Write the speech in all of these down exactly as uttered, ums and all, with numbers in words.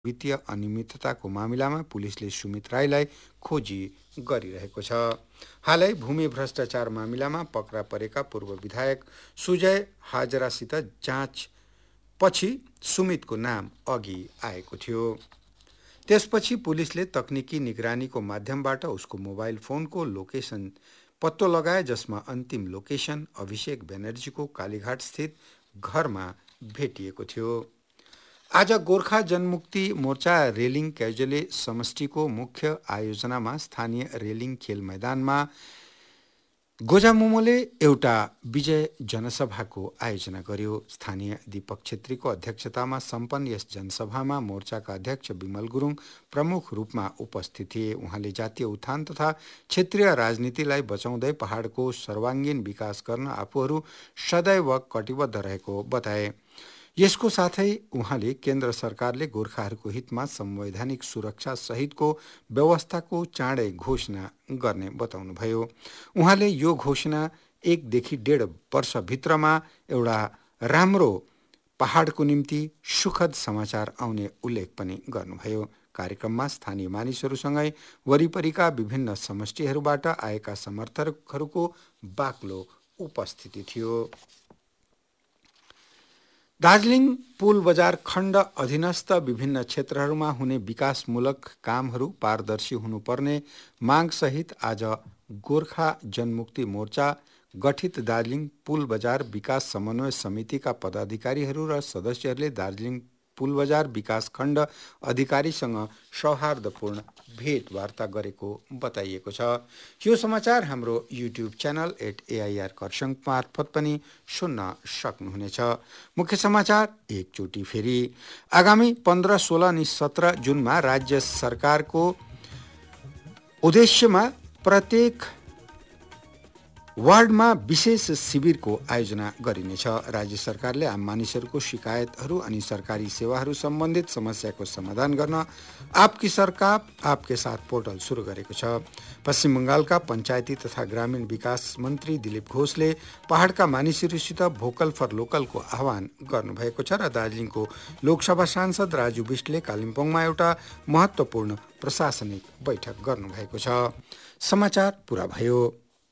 वित्तीय अनियमितताको मामिलामा पुलिसले सुमित राईलाई खोजी गरिरहेको छ। हालै भूमि भ्रष्टाचार मामिलामा पक्रा परेका पूर्व विधायक सुजय हाजरासित जाँच पछि सुमितको नाम अघि आएको थियो। त्यसपछि पुलिसले तकनिकी निगरानीको माध्यमबाट उसको मोबाइल फोनको लोकेसन पत्तो लगाए, जसमा अन्तिम लोकेसन अभिषेक ब्यानर्जीको कालीघाट स्थित घरमा भेटिएको थियो। आज गोर्खा जनमुक्ति मोर्चा रेलिङ क्याजुले समष्टिको मुख्य आयोजनामा स्थानीय रेलिङ खेल मैदानमा गोजामुमोले एउटा विजय जनसभाको आयोजना गर्यो। स्थानीय दीपक छेत्रीको अध्यक्षतामा सम्पन्न यस जनसभामा मोर्चाका अध्यक्ष विमल गुरुङ प्रमुख रूपमा उपस्थित थिए। उहाँले जातीय उत्थान तथा क्षेत्रीय राजनीतिलाई बचाउँदै पहाडको सर्वाङ्गीन विकास गर्न आफूहरू सदैव कटिबद्ध रहेको बताए। यसको साथै उहाँले केन्द्र सरकारले गोर्खाहरूको हितमा संवैधानिक सुरक्षा सहितको व्यवस्थाको चाँडै घोषणा गर्ने बताउनुभयो। उहाँले यो घोषणा एकदेखि डेढ वर्षभित्रमा एउटा राम्रो पहाडको निम्ति सुखद समाचार आउने उल्लेख पनि गर्नुभयो। कार्यक्रममा स्थानीय मानिसहरूसँगै वरिपरिका विभिन्न समष्टिहरूबाट आएका समर्थकहरूको बाक्लो उपस्थिति थियो। दार्जिलिङ पुल बजार खण्ड अधीनस्थ विभिन्न क्षेत्रहरूमा हुने विकासमूलक कामहरू पारदर्शी हुनुपर्ने मागसहित आज गोर्खा जनमुक्ति मोर्चा गठित दार्जिलिङ पुल बजार विकास समन्वय समितिका पदाधिकारीहरू र सदस्यहरूले दार्जिलिङ पुल बजार विकास खण्ड अधिकारीसँग सौहार्दपूर्ण भेटवार्ता गरेको बताइएको छ। यो समाचार हाम्रो YouTube channel at AIR Kurseong मार्फत पनि सुन्न सक्नुहुनेछ। मुख्य समाचार एकचोटि फेरि। आगामी पन्ध्र सोह्र अनि सत्र जुनमा राज्य सरकारको उद्देश्यमा प्रत्येक वार्डमा विशेष शिविरको आयोजना गरिनेछ। राज्य सरकारले आम मानिसहरूको शिकायतहरू अनि सरकारी सेवाहरू सम्बन्धित समस्याको समाधान गर्न आपकी सरकार आपके साथ पोर्टल सुरु गरेको छ। पश्चिम बङ्गालका पञ्चायती तथा ग्रामीण विकास मन्त्री दिलीप घोषले पहाडका मानिसहरूसित भोकल फर लोकलको आह्वान गर्नुभएको छ र दार्जिलिङको लोकसभा सांसद राजु बिष्टले कालिम्पोङमा एउटा महत्त्वपूर्ण प्रशासनिक बैठक गर्नुभएको छ। समाचार पुरा भयो।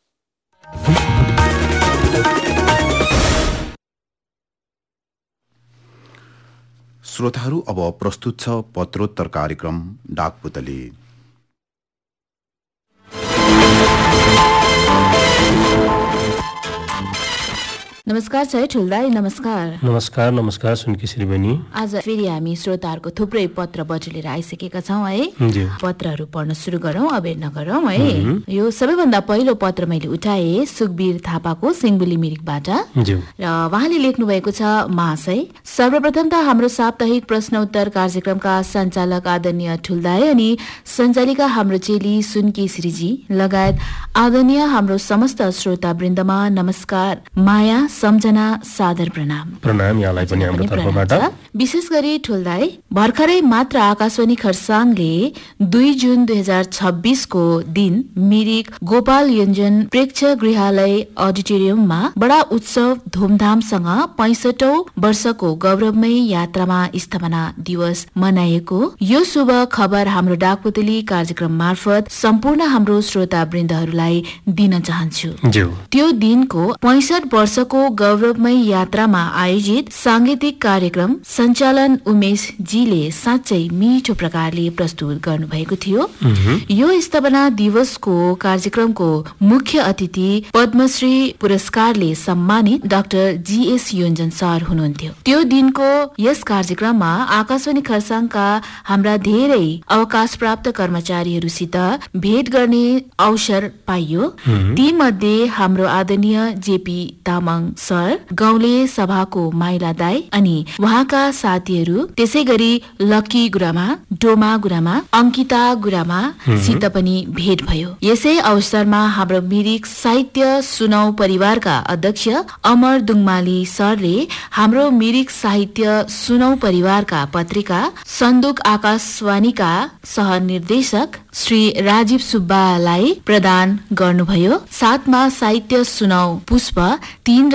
श्रोताहरू, अब प्रस्तुत छ पत्रोत्तर कार्यक्रम डाकपुतली। नमस्कार सय ठुल्दाई। नमस्कार नमस्कार नमस्कार सुनकेश्री बहिनी। आज फेरि हामी श्रोताहरूको थुप्रै पत्र बटुलेर आइसकेका छौँ है। पत्रहरू पढ्न सुरु गरौँ, अबेर नगरौँ है। यो सबैभन्दा पहिलो पत्र मैले उठाए सुखबीर थापाको सिंहबुली मिरिकबाट र उहाँले लेख्नु भएको छ, महाशय सर्वप्रथम त हाम्रो साप्ताहिक प्रश्न उत्तर कार्यक्रमका सञ्चालक आदरणीय ठुल्दाई अनि सञ्चालिका हाम्रो चेली सुनकेश्रीजी लगायत आदरणीय हाम्रो समस्त श्रोता वृन्दमा नमस्कार, माया, सम्झना, सादर प्रणाम। प्रणाम यहाँलाई पनि हाम्रो तर्फबाट। विशेष गरी ठुल्दाई भर्खरै मात्र आकाशवाणी खरसाङले दुई जुन दुई हजार छब्बीसको दिन मिरिक गोपाल योञ्जन प्रेक्षागृहालय अडिटोरियममा बडा उत्सव धुमधामसँग पैंसठौं वर्षको गौरवमय यात्रामा स्थापना दिवस मनाएको यो शुभ खबर हाम्रो डाकपुतली कार्यक्रम मार्फत सम्पूर्ण हाम्रो श्रोता वृन्दहरूलाई दिन चाहन्छु। त्यो दिनको पैंसठ वर्षको गौरवमय यात्रामा आयोजित सांगीतिक कार्यक्रम सञ्चालन उमेश जीले साँच्चै मिठो प्रकारले प्रस्तुत गर्नुभएको थियो। यो स्थापना दिवसको कार्यक्रमको मुख्य अतिथि पद्मश्री पुरस्कारले सम्मानित डाक्टर जीएस योञ्जन सर हुनुहुन्थ्यो। त्यो दिनको यस कार्यक्रममा आकाशवाणी खरसाङका हाम्रा धेरै अवकाश प्राप्त कर्मचारीहरूसित भेट गर्ने अवसर पाइयो। ती मध्ये हाम्रो आदरणीय जेपी तामाङ सर, गाउँले सभाको माइला दाई अनि उहाँका साथीहरू, त्यसै गरी लक्की गुरामा, डोमा गुरामा, अंकिता गुरामा सित पनि भेट भयो। यसै अवसरमा हाम्रो मिरिक साहित्य सुनौ परिवारका अध्यक्ष अमर दुङमाली सरले हाम्रो मिरिक साहित्य सुनौ परिवारका पत्रिका सन्दुक आकाशवाणीका सहनिर्देशक श्री राजीव सुब्बालाई प्रदान गर्नुभयो। साथमा साहित्य सुनौ पुष्प तीन र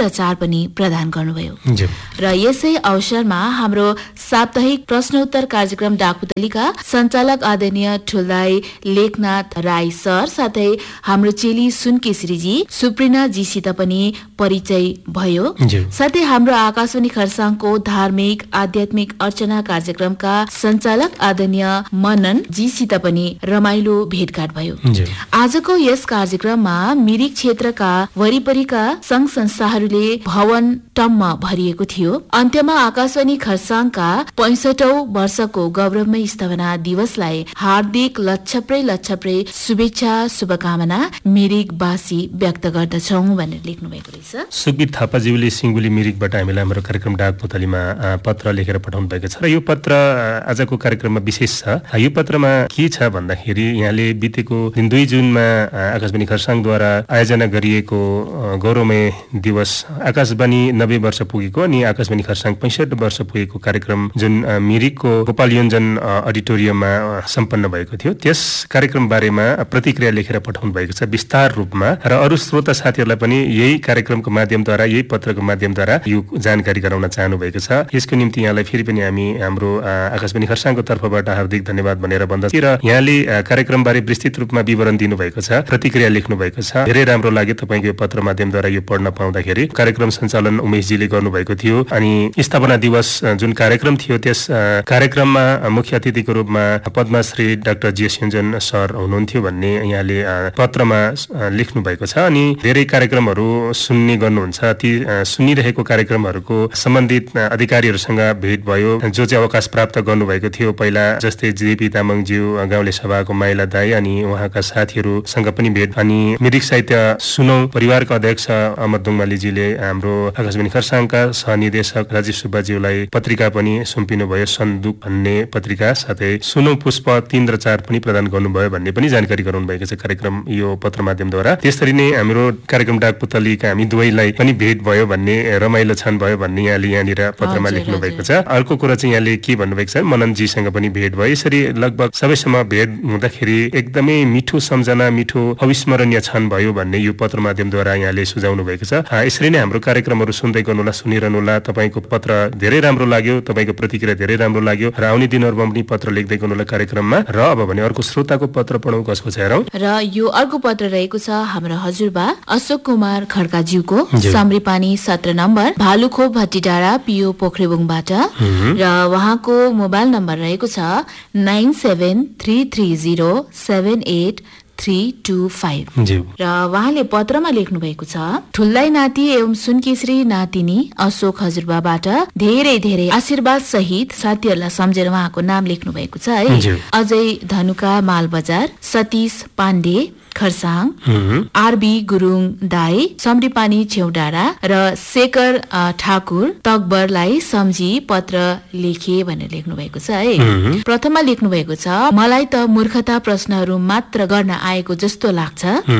चार पनि प्रदान गर्नुभयो। र यसै अवसरमा हाम्रो साप्ताहिक प्रश्नोत्तर कार्यक्रम डाकपुतलीका सञ्चालक आदरणीय ठुल्दाई लेखनाथ राई सर साथै हाम्रो चेली सुनकेशरीजी सुप्रिना जीसित पनि परिचय भयो। साथै हाम्रो आकाशवाणी खरसाङको धार्मिक आध्यात्मिक अर्चना कार्यक्रमका सञ्चालक आदरणीय मनन जीसित पनि रमाइलो भेटघाट भयो। आजको यस कार्यक्रममा मिरिक क्षेत्रका वरिपरिका संघ संस्थाहरूले भवन टम्म भरिएको थियो। अन्त्यमा आकाशवाणी खरसाङका पैंसठौं वर्षको गौरवमय स्थापना दिवसलाई हार्दिक लच्छप्रै लच्छप्रै शुभेच्छा शुभकामना मिरिकवासी व्यक्त गर्दछौ भनेर लेख्नु भएको रहेछ। सुकबीर थापाज्यूले सिंगुली मिरिकबाट हामीलाई हाम्रो कार्यक्रम डाकपोतलीमा पत्र लेखेर पठाउनु भएको छ र यो पत्र आजको कार्यक्रममा विशेष छ। यो पत्रमा के छ भन्दाखेरि यहाँले बितेको दिन दुई जुनमा आकाशवाणी खरसाङद्वारा आयोजना गरिएको गौरवमय दिवस आकाशवाणी नब्बे वर्ष पुगेको अनि आकाशवाणी खरसाङ पैंसठ वर्ष पुगेको कार्यक्रम जुन मिरिकको गोपाल योञ्जन अडिटोरियममा सम्पन्न भएको थियो त्यस कार्यक्रम बारेमा प्रतिक्रिया लेखेर पठाउनु भएको छ विस्तार रूपमा र अरू श्रोता साथीहरूलाई पनि यही कार्यक्रमको माध्यमद्वारा यही पत्रको माध्यमद्वारा यो जानकारी गराउन चाहनु भएको छ। यसको निम्ति यहाँलाई फेरि पनि हामी हाम्रो आकाशवाणी खरसाङको तर्फबाट हार्दिक धन्यवाद भनेर भन्दछौँ र यहाँले कार्यक्रमबारे विस्तृत रूपमा विवरण दिनुभएको छ, प्रतिक्रिया लेख्नु भएको छ। धेरै राम्रो लाग्यो तपाईँको यो पत्र माध्यमद्वारा यो पढ्न पाउँदाखेरि। कार्यक्रम सञ्चालन उमेशजीले गर्नुभएको थियो अनि स्थापना दिवस जुन कार्यक्रम थियो त्यस कार्यक्रममा मुख्य अतिथिको रूपमा Padmashri doctor GS Yonjan sir हुनुहुन्थ्यो भन्ने यहाँले पत्रमा लेख्नु भएको छ अनि धेरै कार्यक्रमहरू सुन्ने गर्नुहुन्छ। ती सुनिरहेको कार्यक्रमहरूको सम्बन्धित अधिकारीहरूसँग भेट भयो जो चाहिँ अवकाश प्राप्त गर्नुभएको थियो पहिला, जस्तै जेपी तामाङज्यू गाउँले सभाको माइला दाई अनि उहाँका साथीहरूसँग पनि भेट अनि मिरिक साहित्य सुनौ परिवारका अध्यक्ष अमर दुङमालीजीले हाम्रो आकाशवाणी खरसाङका सहनिर्देशक राजीव सुब्बाज्यूलाई पत्रिका पनि सुम्पिनु भयो, सन्दुक भन्ने पत्रिका, साथै सुनौ पुष्प तीन र चार पनि प्रदान गर्नुभयो भन्ने पनि जानकारी गराउनु भएको छ कार्यक्रम यो पत्र माध्यमद्वारा। त्यसरी नै हाम्रो कार्यक्रम डाकपुतलीका हामी दुवैलाई पनि भेट भयो भन्ने रमाइलो क्षण भयो भन्ने यहाँले यहाँनिर पत्रमा लेख्नु भएको छ। अर्को कुरा चाहिँ यहाँले के भन्नुभएको छ मननजीसँग पनि भेट भयो। यसरी लगभग सबैसँग भेट हुँदाखेरि एकदमै मिठो सम्झना मिठो अविस्मरणीय क्षण भयो भन्ने यो पत्र माध्यमद्वारा यहाँले सुझाउनु भएको छ। यसरी नै हाम्रो कार्यक्रमहरू सुन्दै गर्नुहोला, सुनिरहनुहोला। तपाईँको पत्र धेरै राम्रो लाग्यो, तपाईँको प्रतिक्रिया धेरै राम्रो लाग्यो र आउने दिनहरूमा पनि पत्र लेख्दै गर्नुहोला कार्यक्रममा। र अब भने अर्को श्रोताको पत्र पढौँ, कसको छ हेरौँ। र यो अर्को पत्र रहेको छ हाम्रो हजुरबा अशोक कुमार खड्काज्यूको सामरीपानी सत्र नम्बर भालुखोप भट्टीडाँडा पिओ पोखरेबुङबाट र उहाँको मोबाइल नम्बर रहेको छ nine seven three three zero seven at three two five र उहाँले पत्रमा लेख्नु भएको छ ठुल्लाई नाति एवं सुनकेशरी नातिनी अशोक हजुरबाबाट धेरै धेरै आशीर्वाद सहित साथीहरूलाई सम्झेर उहाँको नाम लेख्नु भएको छ है। अजय धनुका मालबजार, सतीश पाण्डे खरसाङ, आरबी गुरुङ दाई समरीपानी छेउडाँडा र शेखर ठाकुर तकबरलाई सम्झी पत्र लेखे भनेर लेख्नु भएको छ है। प्रथममा लेख्नु भएको छ मलाई त मूर्खता प्रश्नहरू मात्र गर्न आएको जस्तो लाग्छ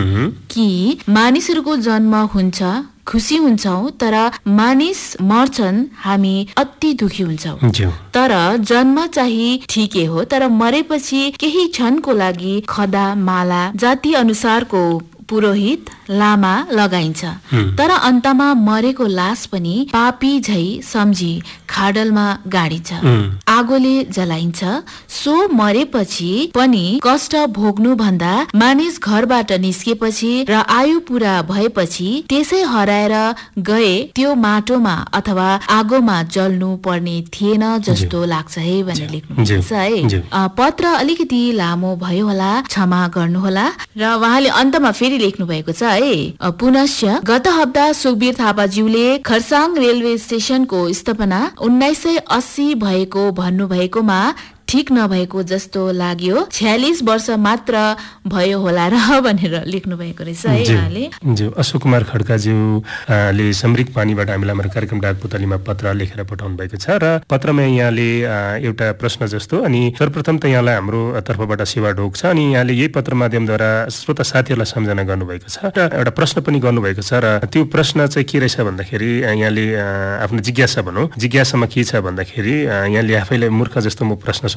कि मानिसहरूको जन्म हुन्छ खुसी हुन्छौं तर मानिस मर्छन् हामी अति दुखी हुन्छौं। तर जन्म चाहिँ ठिकै हो तर मरेपछि केही क्षणको लागि खदा माला जाति अनुसारको पुरोहित लामा लगाइन्छ तर अन्तमा मरेको लास पनि पापी झै सम्झी खाडलमा गाडिन्छ, आगोले जलाइन्छ। सो मरेपछि पनि कष्ट भोग्नु भन्दा मानिस घरबाट निस्केपछि र आयु पूरा भएपछि त्यसै हराएर गए त्यो माटोमा अथवा आगोमा जल्नु पर्ने थिएन जस्तो लाग्छ है भनेर लेख्नुहुन्छ है। पत्र अलिकति लामो भयो होला, क्षमा गर्नुहोला। र उहाँले अन्तमा फेरि लेख्नु भएको छ है पुनश्च गत हप्ता सुकबीर थापाज्यूले खरसाङ रेलवे स्टेशनको स्थापना उन्नाइस सय अस्सी भएको भन्नु भएकोमा ठिक नभएको जस्तो लाग्यो, छयालिस वर्ष मात्र भयो होला र भनेर लेख्नु भएको रहेछ है यहाँले। ज्यू अशोक कुमार खड्काज्यूले समरिक पानीबाट हामीलाई हाम्रो कार्यक्रम डाकपुतलीमा पत्र लेखेर पठाउनु भएको छ र पत्रमा यहाँले एउटा प्रश्न जस्तो अनि सर्वप्रथम त यहाँलाई हाम्रो तर्फबाट सेवा ढोक छ अनि यहाँले यही पत्र माध्यमद्वारा श्रोता साथीहरूलाई सम्झना गर्नुभएको छ र एउटा प्रश्न पनि गर्नुभएको छ र त्यो प्रश्न चाहिँ के रहेछ भन्दाखेरि यहाँले आफ्नो जिज्ञासा भनौँ जिज्ञासामा के छ भन्दाखेरि यहाँले आफैलाई मूर्ख जस्तो म प्रश्न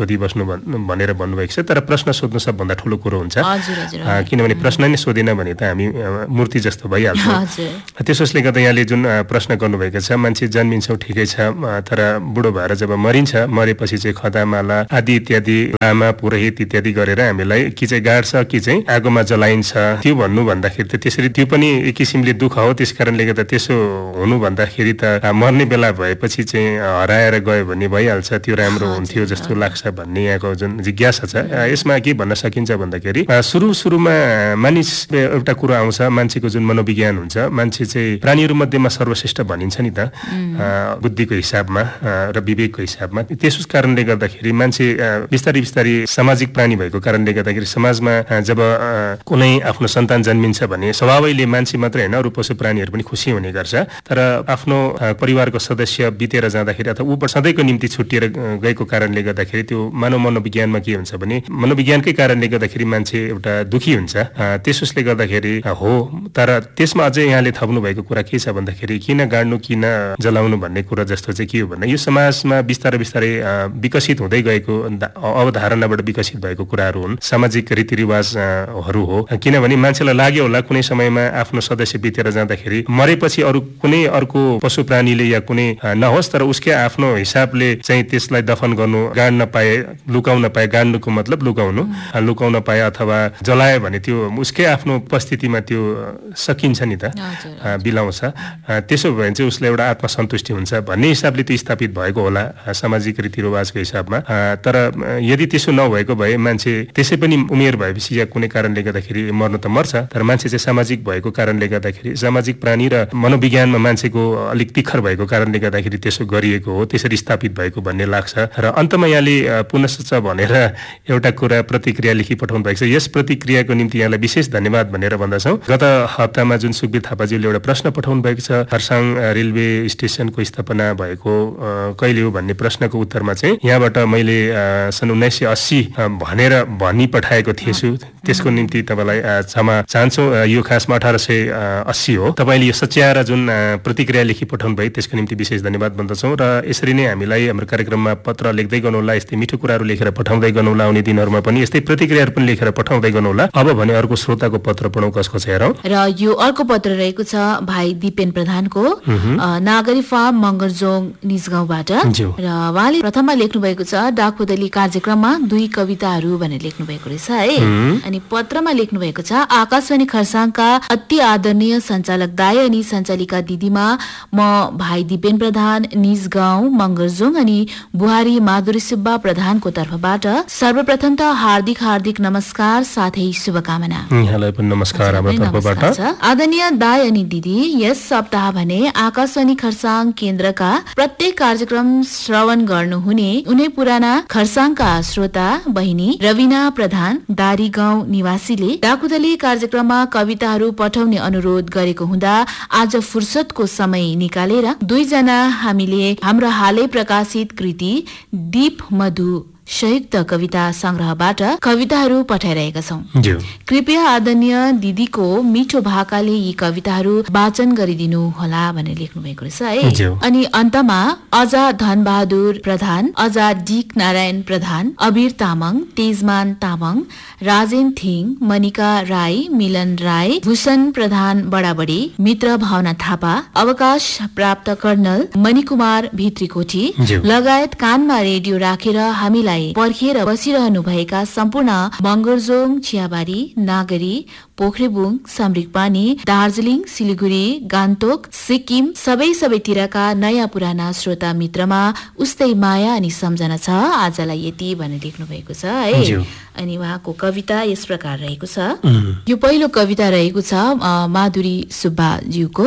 खोदिबस्नु भनेर भन्नुभएको छ। तर प्रश्न सोध्नु सबभन्दा ठुलो कुरो हुन्छ, किनभने प्रश्न नै सोधेन भने त हामी मूर्ति जस्तो भइहाल्छ। त्यसोस्ले गर्दा यहाँले जुन प्रश्न गर्नुभएको छ, मान्छे जन्मिन्छौँ ठिकै छ, तर बुढो भएर जब मरिन्छ, मरेपछि चाहिँ खदामाला आदि इत्यादि लामा पुरोहित इत्यादि गरेर हामीलाई कि चाहिँ गाड्छ कि चाहिँ आगोमा जलाइन्छ। त्यो भन्नु भन्दाखेरि त त्यसरी त्यो पनि एक किसिमले दुःख हो। त्यस कारणले गर्दा त्यसो हुनु भन्दाखेरि त मर्ने बेला भएपछि चाहिँ हराएर गयो भने भइहाल्छ, त्यो राम्रो हुन्थ्यो जस्तो लाग्छ भन्ने यहाँको जुन जिज्ञासा छ। यसमा के भन्न सकिन्छ भन्दाखेरि सुरु सुरुमा मानिस एउटा कुरो आउँछ, मान्छेको जुन मनोविज्ञान हुन्छ, मान्छे चाहिँ प्राणीहरू मध्येमा सर्वश्रेष्ठ भनिन्छ नि त बुद्धिको हिसाबमा र विवेकको हिसाबमा। त्यसो कारणले गर्दाखेरि मान्छे बिस्तारै बिस्तारै सामाजिक प्राणी भएको कारणले गर्दाखेरि समाजमा जब कुनै आफ्नो सन्तान जन्मिन्छ भने स्वभावैले मान्छे मात्रै होइन अरू पशु प्राणीहरू पनि खुसी हुने गर्छ। तर आफ्नो परिवारको सदस्य बितेर जाँदाखेरि अथवा ऊ सधैँको निम्ति छुट्टिएर गएको कारणले गर्दाखेरि त्यो मानव मनोविज्ञानमा के हुन्छ भने मनोविज्ञानकै कारणले गर्दाखेरि मान्छे एउटा दुखी हुन्छ। त्यसोस्ले गर्दाखेरि हो, तर त्यसमा अझै यहाँले थप्नु भएको कुरा के छ भन्दाखेरि किन गाड्नु किन जलाउनु भन्ने कुरा जस्तो चाहिँ के हो भन्दा यो समाजमा बिस्तारै बिस्तारै विकसित हुँदै गएको अवधारणाबाट विकसित भएको कुराहरू हुन्, सामाजिक रीतिरिवाजहरू हो। किनभने मान्छेलाई लाग्यो होला कुनै समयमा आफ्नो सदस्य बितेर जाँदाखेरि मरेपछि अरू कुनै अर्को पशु प्राणीले या कुनै नहोस् तर उसकै आफ्नो हिसाबले चाहिँ त्यसलाई दफन गर्नु, गाड्न पाए, लुकाउन पाए, गाड्नुको मतलब लुकाउनु, लुकाउन पाए अथवा जलायो भने त्यो उसकै आफ्नो उपस्थितिमा त्यो सकिन्छ नि त, बिलाउँछ। त्यसो भयो भने चाहिँ उसलाई एउटा आत्मसन्तुष्टि हुन्छ भन्ने हिसाबले त्यो स्थापित भएको होला सामाजिक रीतिरिवाजको हिसाबमा। तर यदि त्यसो नभएको भए मान्छे त्यसै पनि उमेर भएपछि या कुनै कारणले गर्दाखेरि मर्नु त मर्छ, तर मान्छे चाहिँ सामाजिक भएको कारणले गर्दाखेरि सामाजिक प्राणी र मनोविज्ञानमा मान्छेको अलिक तिखर भएको कारणले गर्दाखेरि त्यसो गरिएको हो, त्यसरी स्थापित भएको भन्ने लाग्छ। र अन्तमा यहाँले पुनश्च भनेर एउटा कुरा प्रतिक्रिया लेखी पठाउनु भएको छ। यस प्रतिक्रियाको निम्ति यहाँलाई विशेष धन्यवाद भनेर भन्दछौँ। गत हप्तामा जुन सुखबीर थापाज्यूले एउटा प्रश्न पठाउनु भएको छ, खरसाङ रेलवे स्टेसनको स्थापना भएको कहिले हो भन्ने प्रश्नको उत्तरमा चाहिँ यहाँबाट मैले सन् उन्नाइस सय अस्सी भनेर भनी पठाएको थिएछु। त्यसको निम्ति तपाईँलाई क्षमा चाहन्छु। यो खासमा अठार सय अस्सी हो। तपाईँले यो सच्याएर जुन प्रतिक्रिया लेखी पठाउनु भयो त्यसको निम्ति विशेष धन्यवाद भन्दछौँ। र यसरी नै हामीलाई हाम्रो कार्यक्रममा पत्र लेख्दै गर्नुहोला, यस्तै मिठो कुराहरू लेखेर पठाउँदै गर्नुहोला, आउने दिनहरूमा पनि यस्तै प्रतिक्रियाहरू पनि लेखेर पठाउँदै गर्नुहोला। अब भने अर्को श्रोताको पत्र पढौँ, कसको छ हेरौँ। र यो अर्को पत्र रहेको छ भाइ दिपेन प्रधानको, नागरी फार्म मङ्गरजोङ निजगाउँबाट। र उहाँले प्रथममा लेख्नु भएको छ डाकपोतली कार्यक्रममा दुई कविताहरू भनेर लेख्नु भएको रहेछ है। अनि पत्रमा लेख्नु भएको छ आकाशवाणी खरसाङका अति आदरणीय सञ्चालक दाई अनि सञ्चालिका दिदीमा म भाइ दिपेन प्रधान निजगाउँ मङ्गरजोङ अनि बुहारी माधुरी सुब्बा प्रधानको तर्फबाट सर्वप्रथम त हार्दिक हार्दिक नमस्कार साथै शुभकामना। यहाँलाई पनि नमस्कार हाम्रो तर्फबाट। आदरणीय दाई अनि दिदी, यस सप्ताह भने आकाशवाणी खरसाङ केन्द्रका प्रत्येक कार्यक्रम श्रवण गर्नुहुने उनी पुराना खरसाङका श्रोता बहिनी रविना प्रधान दारी गाउँ निवासीले डाकुदली कार्यक्रममा कविताहरू पठाउने अनुरोध गरेको हुँदा आज फुर्सदको समय निकालेर दुईजना हामीले हाम्रो हालै प्रकाशित कृति दीप मधु संयुक्त कविता संग्रहबाट कविताहरू पठाइरहेका छौं। कृपया आदरणीय दिदीको मिठो भाकाले यी कविताहरू वाचन गरिदिनु होला भनेर लेख्नु भएको रहेछ है। अनि अन्तमा अजा धनबहादुर प्रधान, अजा डिक नारायण प्रधान, अबिर तामाङ, तेजमान तामाङ, राजेन थिङ, मनिका राई, मिलन राई, भूषण प्रधान बडाबडी, मित्र भावना थापा, अवकाश प्राप्त कर्नल मणिकुमार भित्रीकोठी लगायत कानमा रेडियो राखेर हामीलाई पर्खेर बसिरहनु भएका सम्पूर्ण मङ्गरजोङ, चियाबारी, नागरी, पोखरेबुङ, समरिकपानी, दार्जिलिङ, सिलिगुडी, गान्तोक, सिक्किम सबै सबैतिरका नयाँ पुराना श्रोता मित्रमा उस्तै माया अनि सम्झना छ। आजलाई यति भनेर लेख्नु भएको छ है। अनि उहाँको कविता यस प्रकार रहेको छ। यो पहिलो कविता रहेको छ माधुरी सुब्बाज्यूको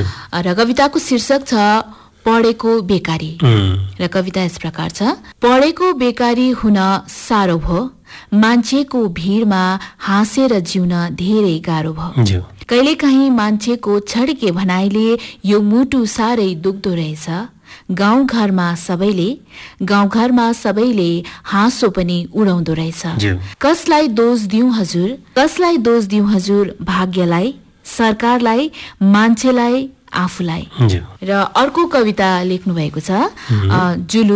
र कविताको शीर्षक छ पढेको बेकारी। र कविता यस प्रकार छ। पढेको बेकारी हुन साह्रो भो, मान्छेको भिडमा हाँसेर जिउन धेरै गाह्रो भयो। कहिलेकाहीँ मान्छेको छड्के भनाइले यो मुटु साह्रै दुख्दो रहेछ। गाउँघरमा सबैले गाउँघरमा सबैले हाँसो पनि उडाउँदो रहेछ। कसलाई दोष दिउँ हजुर, कसलाई दोष दिउँ हजुर, भाग्यलाई, सरकारलाई, मान्छेलाई, आफूलाई। र अर्को कविता लेख्नु भएको छ जुलुस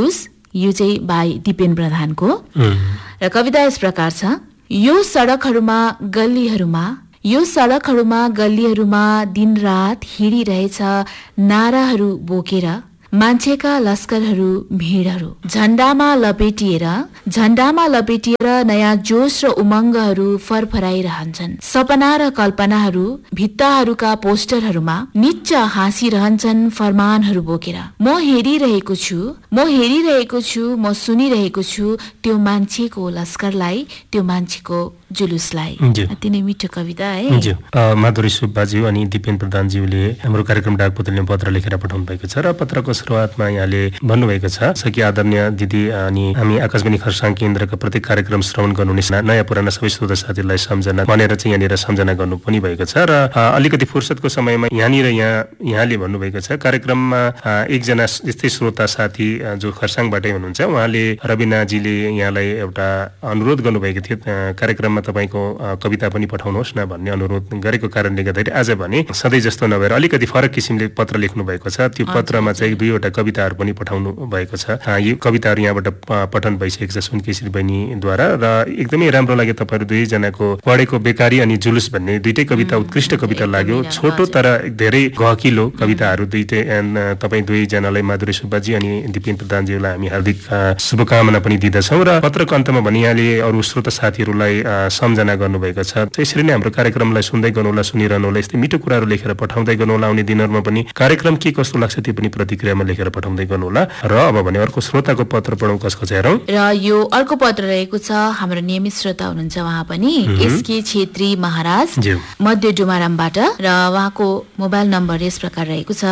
यो चाहिँ भाइ दिपेन प्रधानको। र कविता यस प्रकार छ। यो सडकहरूमा गल्लीहरूमा यो सडकहरूमा गल्लीहरूमा दिनरात हिँडिरहेछ नाराहरू बोकेर मान्छेका लस्करहरू भिडहरू झण्डामा लपेटिएर झण्डामा लपेटिएर नयाँ जोश र उमङ्गहरू फरफराइरहन्छन्। सपना र कल्पनाहरू भित्ताहरूका पोस्टरहरूमा निच्च हाँसिरहन्छन् फरमानहरू बोकेर। म हेरिरहेको छु म हेरिरहेको छु म सुनिरहेको छु त्यो मान्छेको लस्करलाई, त्यो मान्छेको जुलुसलाई। अति नै मिठो कविता है। माधुरी सुब्बाज्यू अनि दिपेन प्रधानज्यूले हाम्रो कार्यक्रम डाकपुतलीमा पत्र लेखेर पठाउनु भएको छ र पत्रको सुरुवातमा यहाँले भन्नुभएको छ सकी आदरणीय दिदी अनि हामी आकाशवाणी खरसाङ केन्द्रका प्रत्येक कार्यक्रम श्रवण गर्नुहुने नयाँ पुराना सबै श्रोता साथीहरूलाई सम्झना भनेर चाहिँ यहाँनिर सम्झना गर्नु पनि भएको छ। र अलिकति फुर्सदको समयमा यहाँनिर यहाँ यहाँले भन्नुभएको छ कार्यक्रममा एकजना यस्तै श्रोता साथी जो खरसाङबाटै हुनुहुन्छ उहाँले रविनाजीले यहाँलाई एउटा अनुरोध गर्नुभएको थियो कार्यक्रममा तपाईँको कविता पनि पठाउनुहोस् न भन्ने अनुरोध गरेको कारणले गर्दाखेरि आज भने सधैँ जस्तो नभएर अलिकति फरक किसिमले पत्र लेख्नु भएको छ। त्यो पत्रमा चाहिँ दुईवटा कविताहरू पनि पठाउनु भएको छ। यो कविताहरू यहाँबाट पठन भइसकेको छ सुनकेश्री बहिनीद्वारा र एकदमै राम्रो लाग्यो तपाईँहरू दुईजनाको पढेको बेकारी अनि जुलुस भन्ने दुईटै कविता उत्कृष्ट कविता लाग्यो। छोटो तर धेरै गहकिलो कविताहरू दुईटै तपाईँ दुईजनालाई माधुरी सुब्बाजी अनि दिपेन प्रधानज्यूलाई हामी हार्दिक शुभकामना पनि दिँदछौँ। र पत्रको अन्तमा भने यहाँले अरू श्रोता साथीहरूलाई सम्झना गर्नुभएको छ। यसरी नै हाम्रो कार्यक्रमलाई सुन्दै गर्नुहोला सुनिरहनुहोला यस्तै मिठो कुराहरू लेखेर पठाउँदै गर्नुहोला। आउने दिनहरूमा पनि कार्यक्रम के कस्तो लाग्छ त्यो पनि प्रतिक्रियामा लेखेर पठाउँदै गर्नुहोला। र अब भने अर्को श्रोताको पत्र पढौँ कसको छ हेरौँ। र यो अर्को पत्र रहेको छ हाम्रो नियमित श्रोता हुनुहुन्छ उहाँ पनि एसके छेत्री महाराज मध्य डुमारामबाट र उहाँको मोबाइल नम्बर यस प्रकार रहेको छ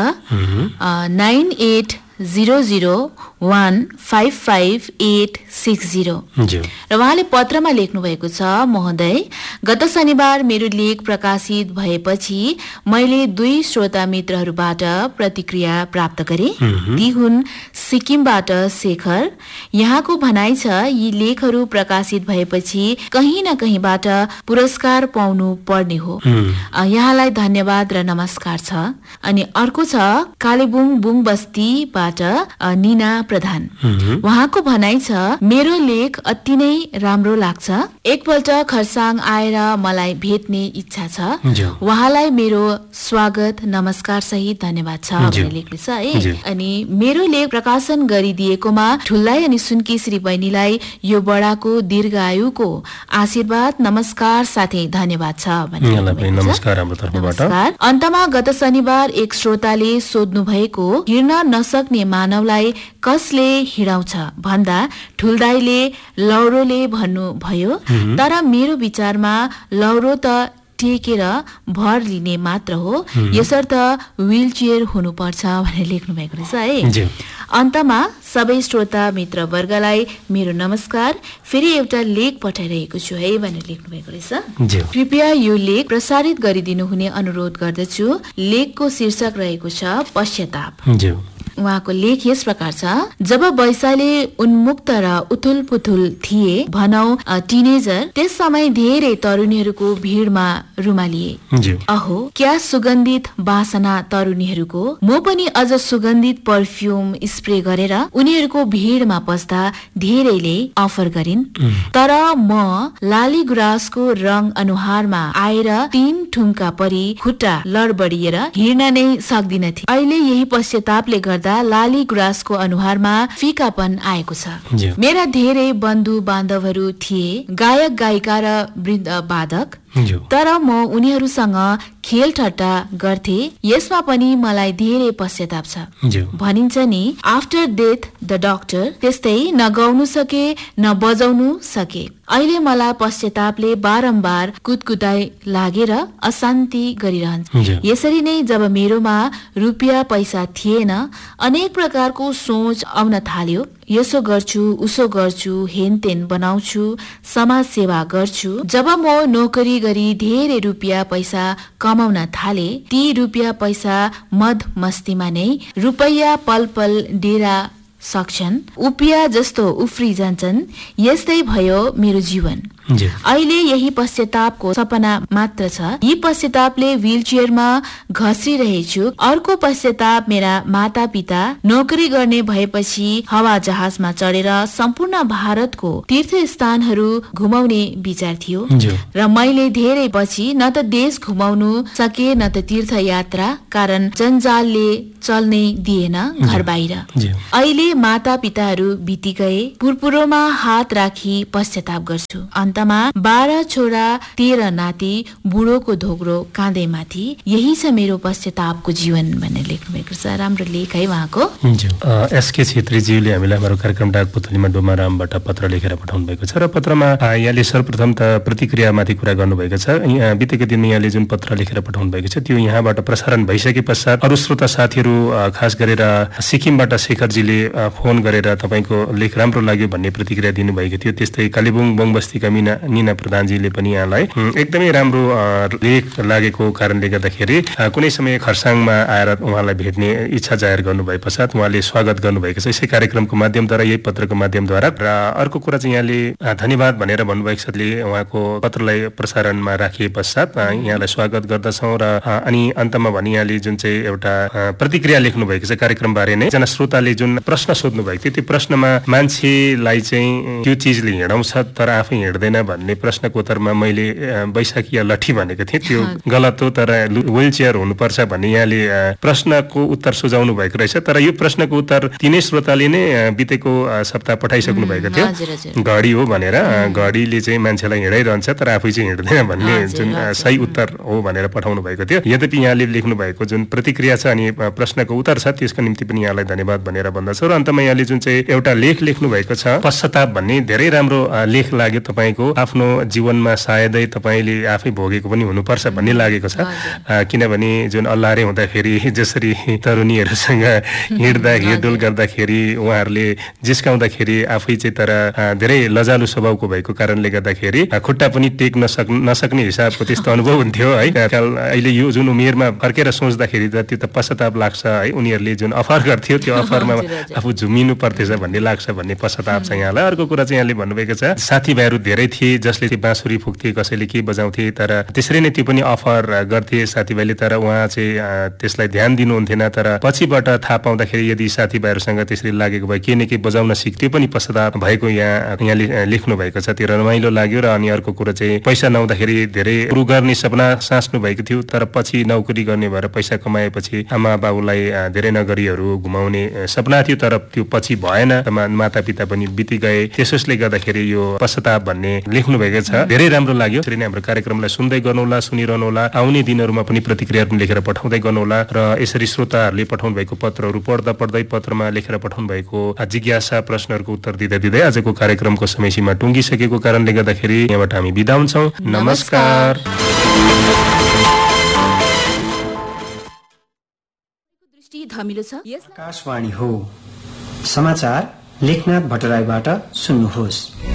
nine at zero zero one five five at six zero र उहाँले पत्रमा लेख्नु भएको छ महोदय गत शनिबार मेरो लेख प्रकाशित भएपछि मैले दुई श्रोता मित्रहरूबाट प्रतिक्रिया प्राप्त गरे। ती हुन् सिक्किमबाट शेखर। यहाँको भनाइ छ यी लेखहरू प्रकाशित भएपछि कहीँ न कहीँबाट पुरस्कार पाउनु पर्ने हो। यहाँलाई धन्यवाद र नमस्कार छ। अनि अर्को छ कालेबुङ बुङ बस्तीबाट निना प्रधान। उहाँको भनाइ छ मेरो लेख अति नै राम्रो लाग्छ। एकपल्ट खरसाङ आएर मलाई भेट्ने इच्छा छ। उहाँलाई मेरो स्वागत नमस्कार सहित धन्यवाद छ भनेर लेख्नु छ है। अनि मेरो लेख प्रकाशन गरिदिएकोमा ठुल्लाई अनि सुनकेश्री बहिनीलाई यो बडाको दीर्घायुको आशीर्वाद नमस्कार साथै धन्यवाद छ भनेर नमस्कार हाम्रो तर्फबाट। अन्तमा गत शनिबार एक श्रोताले सोध्नु भएको हिँड्न नसक्ने मानवलाई कसले हिँडाउँछ भन्दा ठुल्दाईले लौरोले भन्नुभयो। तर मेरो विचारमा लौरो त टेकेर भर लिने मात्र हो यसर्थ व्हील चेयर हुनुपर्छ भनेर लेख्नु भएको रहेछ है। अन्तमा सबै श्रोता मित्र वर्गलाई मेरो नमस्कार फेरि एउटा लेख पठाइरहेको छु है भनेर लेख्नु भएको रहेछ। कृपया यो लेख प्रसारित गरिदिनु हुने अनुरोध गर्दछु। लेखको शीर्षक रहेको छ पश्चाताप। उहाँको लेख यस प्रकार छ जब वैशाली उन्मुक्त र उथुल पुथुल थिए भनौ टिनेजर त्यस समय धेरै तरुणीहरूको भिडमा रुमालिए। अहो क्या सुगन्धित बासना तरुणीहरूको। म पनि अझ सुगन्धित पर्फ्युम स्प्रे गरेर उनीहरूको भिडमा पस्दा धेरैले अफर गरिन्। तर म लाली गुराँसको रङ अनुहारमा आएर तीन ठुम्का परी खुट्टा लडबडिएर हिँड्न नै सक्दिनथे। अहिले यही पश्चातापले गर्दा लाली गुराँसको अनुहारमा फिकापन आएको छ। मेरा धेरै बन्धु बान्धवहरू थिए गायक गायिका र वृन्द वादक। तर म उनीहरूसँग खेल ठट्टा गर्थे। यसमा पनि मलाई धेरै पश्चाताप छ। भनिन्छ नि आफ्टर डेथ द डक्टर। त्यस्तै न गाउनु सके न बजाउनु सके। अहिले मलाई पश्चातापले बारम्बार कुदकुदाई लागेर अशान्ति गरिरहन्छ। यसरी नै जब मेरोमा रुपियाँ पैसा थिएन अनेक प्रकारको सोच आउन थाल्यो। यसो गर्छु उसो गर्छु हेनतेन बनाउँछु समाज सेवा गर्छु। जब म नोकरी गरी धेरै रुपियाँ पैसा कमाउन थाले ती रुपियाँ पैसा मद मस्तीमा नै रुपैयाँ पल पल डेरा सक्छन् उपिया जस्तो उफ्री जान्छन्। यस्तै भयो मेरो जीवन। अहिले यही पश्चातापको सपना मात्र छ। यी पश्चातापले व्हील चेयरमा घसिरहेछु। अर्को पश्चाताप मेरा माता पिता नोकरी गर्ने भएपछि हवा जहाजमा चढेर सम्पूर्ण भारतको तीर्थ स्थानहरू घुमाउने विचार थियो र मैले धेरै पछि न त देश घुमाउनु सके न त तीर्थ यात्रा, कारण जन्जालले चल्नै दिएन घर बाहिर। अहिले माता पिताहरू बिति गए, पुरपुरोमा हात राखी पश्चाताप गर्छु। अन्तमा बाह्र छोरा तेह्र नाति, बुढोको धोग्रो काँधैमाथि, यही छ मेरो पश्चातापको जीवन भनेर लेख्नु भएको छ। राम्रो लेख है उहाँको। एसके छेत्रीज्यूले हामीलाई हाम्रो कार्यक्रम डाकपुतलीमा डोमारामबाट पत्र लेखेर पठाउनु भएको छ र पत्रमा यहाँले सर्वप्रथम त प्रतिक्रियामाथि कुरा गर्नुभएको छ। बितेको दिनमा यहाँले जुन पत्र लेखेर पठाउनु भएको छ त्यो यहाँबाट प्रसारण भइसके पश्चात अरू श्रोता साथीहरू खास गरेर सिक्किमबाट शेखरजीले फोन गरेर तपाईँको लेख राम्रो लाग्यो भन्ने प्रतिक्रिया दिनुभएको थियो। त्यस्तै कालेबुङ बङबस्तीका मिना निना प्रधानजीले पनि यहाँलाई एकदमै राम्रो लेख लागेको कारणले गर्दाखेरि कुनै समय खरसाङमा आएर उहाँलाई भेट्ने इच्छा जाहेर गर्नुभए पश्चात उहाँले स्वागत गर्नुभएको छ यसै कार्यक्रमको माध्यमद्वारा, यही पत्रको माध्यमद्वारा। र अर्को कुरा चाहिँ यहाँले धन्यवाद भनेर भन्नुभएको छ। उहाँको पत्रलाई प्रसारणमा राखिए पश्चात यहाँलाई स्वागत गर्दछौँ र अनि अन्तमा भने यहाँले जुन चाहिँ एउटा प्रतिक्रिया लेख्नु भएको छ कार्यक्रमबारे नै, एकजना श्रोताले जुन प्रश्न सोध्नु भएको थियो त्यो प्रश्नमा मान्छेलाई चाहिँ त्यो चिजले हिँडाउँछ तर आफै हिँड्दैन भन्ने प्रश्नको उत्तरमा मैले बैशाखी या लट्ठी भनेको थिएँ, त्यो गलत हो, तर व्हील चेयर हुनुपर्छ भन्ने यहाँले प्रश्नको उत्तर सुझाउनु भएको रहेछ। तर यो प्रश्नको उत्तर तिनै श्रोताले नै बितेको सप्ताह पठाइसक्नु भएको थियो। घडी हो भनेर, घडीले चाहिँ मान्छेलाई हिँडाइरहन्छ तर आफै चाहिँ हिँड्दैन भन्ने जुन सही उत्तर हो भनेर पठाउनु भएको थियो। यद्यपि यहाँले लेख्नु भएको जुन प्रतिक्रिया छ अनि प्रश्नको उत्तर छ त्यसको निम्ति पनि यहाँलाई धन्यवाद भनेर भन्दछु। र अन्तमा यहाँले जुन चाहिँ एउटा लेख लेख्नु भएको छ पश्चाताप भन्ने, धेरै राम्रो लेख लाग्यो। तपाईँको आफ्नो जीवनमा सायदै तपाईँले आफै भोगेको पनि हुनुपर्छ भन्ने लागेको छ। किनभने जुन अल्लारे हुँदाखेरि जसरी तरुणीहरूसँग हिँड्दा हिँडडुल गर्दाखेरि उहाँहरूले जिस्काउँदाखेरि आफै चाहिँ तर धेरै लजालु स्वभावको भएको कारणले गर्दाखेरि खुट्टा पनि टेक्न सक् नसक्ने हिसाबको त्यस्तो अनुभव हुन्थ्यो है। अहिले यो जुन उमेरमा फर्केर सोच्दाखेरि त त्यो त पश्चाताप लाग्छ है। उनीहरूले जुन अफर गर्थ्यो त्यो अफरमा आफू झुमिनु पर्थेछ भन्ने लाग्छ भन्ने पश्चाताप छ यहाँलाई। अर्को कुरा चाहिँ यहाँले भन्नुभएको छ साथीभाइहरू धेरै थिए जसले त्यो बाँसुरी फुक्थे, कसैले के बजाउँथे, तर त्यसरी नै त्यो पनि अफर गर्थे साथीभाइले, तर उहाँ चाहिँ त्यसलाई ध्यान दिनुहुन्थेन। तर पछिबाट थाहा पाउँदाखेरि यदि साथीभाइहरूसँग त्यसरी लागेको भए केही न केही बजाउन सिक्थ्यो पनि पश्चाताप भएको यहाँ यहाँले लेख्नु भएको छ। त्यो रमाइलो लाग्यो। र अनि अर्को कुरा चाहिँ पैसा नहुँदाखेरि धेरै अरू गर्ने सपना साँच्नु भएको थियो, तर पछि नौकरी गर्ने भएर पैसा कमाएपछि आमा बाबुलाई धेरै नगरीहरू घुमाउने सपना थियो, तर त्यो पछि भएन। माता पिता पनि बिति गए। त्यसोस्ले गर्दाखेरि यो पश्चाताप भन्ने लेख्नु भएको छ। धेरै राम्रो लाग्यो। त्यसरी नै हाम्रो कार्यक्रमलाई सुन्दै गर्नुहोला, सुनिरहनु होला। आउने दिनहरूमा पनि प्रतिक्रियाहरू लेखेर पठाउँदै गर्नुहोला। र यसरी श्रोताहरूले पठाउनु भएको पत्रहरू पढ्दा पढ्दै पत्रमा लेखेर पठाउनु भएको जिज्ञासा प्रश्नहरूको उत्तर दिँदै दिँदै आजको कार्यक्रमको समय सीमा टुङ्गिसकेको कारणले गर्दाखेरि यहाँबाट हामी बिदा हुन्छौँ। नमस्कार। दृष्टि धमिलो छ। आकाशवाणी हो। समाचार लेखनाथ भट्टराईबाट सुन्नुहोस्।